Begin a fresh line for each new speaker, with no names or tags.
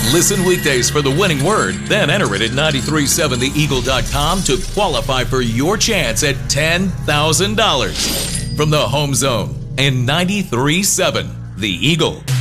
Listen weekdays for the winning word, then enter it at 937theeagle.com to qualify for your chance at $10,000. From the Home Zone and 93.7 The Eagle.